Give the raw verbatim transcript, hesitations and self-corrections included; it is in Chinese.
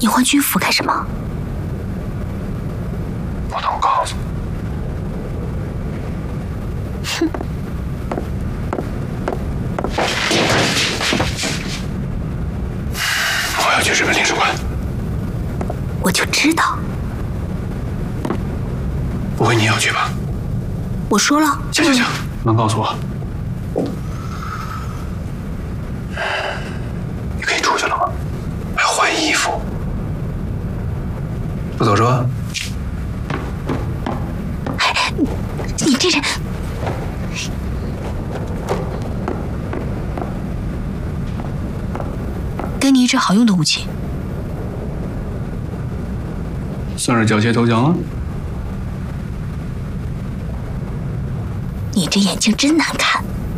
你换军服干什么？ 不能告诉你。 哼！ 我要去日本领事馆。 我就知道。 不会你也要去吧？ 我说了。 行行行，能告诉我？你可以出去了吗？还要换衣服。不走车？ 你这人，给你一支好用的武器， 算是缴械投降了。 你这眼睛真难看。